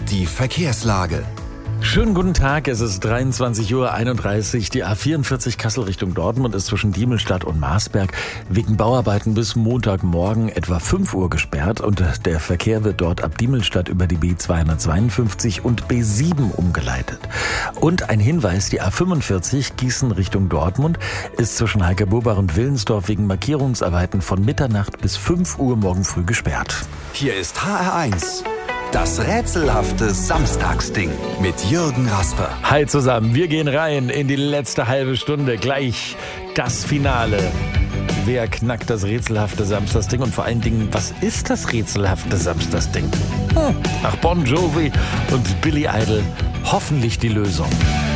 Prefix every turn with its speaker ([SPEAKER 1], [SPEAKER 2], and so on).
[SPEAKER 1] Die Verkehrslage.
[SPEAKER 2] Schönen guten Tag, es ist 23:31 Uhr. Die A44 Kassel Richtung Dortmund ist zwischen Diemelstadt und Marsberg wegen Bauarbeiten bis Montagmorgen etwa 5 Uhr gesperrt und der Verkehr wird dort ab Diemelstadt über die B252 und B7 umgeleitet. Und ein Hinweis, die A45 Gießen Richtung Dortmund ist zwischen Heikerbobach und Willensdorf wegen Markierungsarbeiten von Mitternacht bis 5 Uhr morgen früh gesperrt.
[SPEAKER 1] Hier ist HR1. Das rätselhafte Samstagsding mit Jürgen Rasper.
[SPEAKER 2] Hi zusammen, wir gehen rein in die letzte halbe Stunde. Gleich das Finale. Wer knackt das rätselhafte Samstagsding und vor allen Dingen, was ist das rätselhafte Samstagsding? Ach, Bon Jovi und Billy Idol, hoffentlich die Lösung.